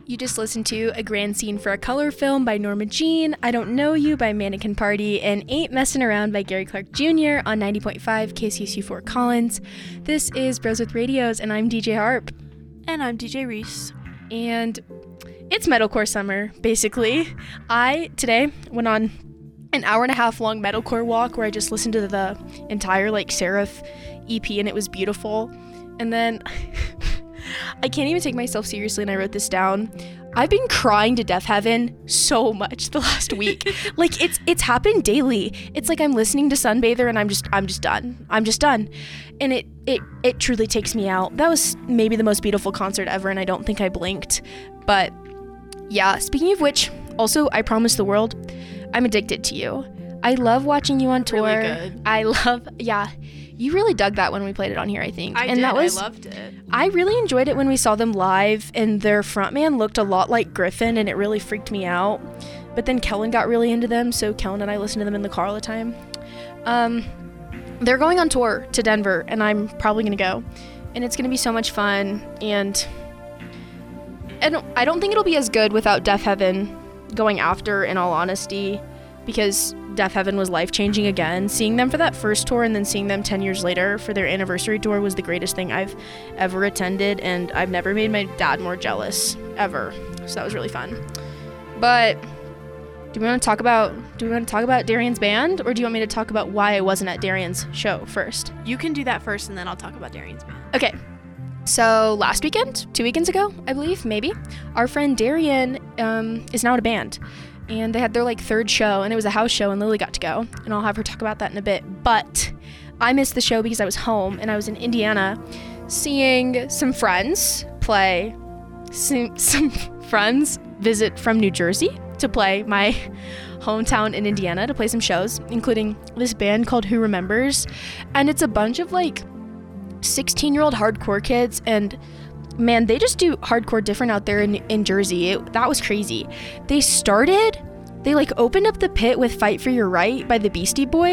You just listened to A Grand Scene for a Color Film by Norma Jean, I Don't Know You by Mannequin Party, and Ain't Messin' Around by Gary Clark Jr. on 90.5 KCSU Fort Collins. This is Bros with Radios, and I'm DJ Harp. And I'm DJ Reese. And it's metalcore summer, basically. I, today, went on an hour-and-a-half long metalcore walk where I just listened to the entire, Seraph EP, and it was beautiful. And then... I can't even take myself seriously, and I wrote this down. I've been crying to Deafheaven so much the last week. It's happened daily. It's like I'm listening to Sunbather and I'm just done. I'm just done. And it truly takes me out. That was maybe the most beautiful concert ever, and I don't think I blinked. But yeah, speaking of which, also I Promise the World, I'm addicted to you. I love watching you on tour. Really good. You really dug that when we played it on here, I think. I loved it. I really enjoyed it when we saw them live, and their frontman looked a lot like Griffin, and it really freaked me out. But then Kellen got really into them, so Kellen and I listened to them in the car all the time. They're going on tour to Denver, and I'm probably going to go. And it's going to be so much fun, and I don't think it'll be as good without Deafheaven going after, in all honesty, because Deafheaven was life-changing again. Seeing them for that first tour and then seeing them 10 years later for their anniversary tour was the greatest thing I've ever attended, and I've never made my dad more jealous, ever. So that was really fun. But do we want to talk about Darian's band, or do you want me to talk about why I wasn't at Darian's show first? You can do that first, and then I'll talk about Darian's band. Okay. So last weekend, 2 weekends ago, I believe, maybe, our friend Darian is now in a band. And they had their third show, and it was a house show, and Lily got to go, and I'll have her talk about that in a bit. But I missed the show because I was home, and I was in Indiana seeing some friends play, some friends visit from New Jersey to play my hometown in Indiana, to play some shows, including this band called Who Remembers. And it's a bunch of 16-year-old hardcore kids, and man, they just do hardcore different out there in Jersey. That was crazy. They opened up the pit with Fight for Your Right by the Beastie Boys.